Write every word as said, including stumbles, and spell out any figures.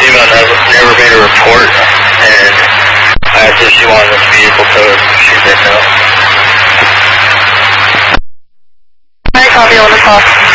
female never, never made a report, and I asked if she wanted this vehicle towed. She said no. Alright, copy, on the call.